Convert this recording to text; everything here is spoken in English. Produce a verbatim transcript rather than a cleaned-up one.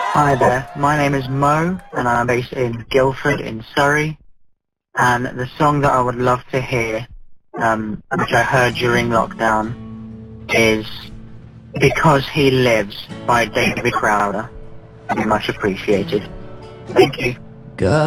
Hi there, my name is Mo, and I'm based in Guildford in Surrey, and the song that I would love to hear, um, which I heard during lockdown, is Because He Lives by David Crowder. Very much appreciated. Thank you. God.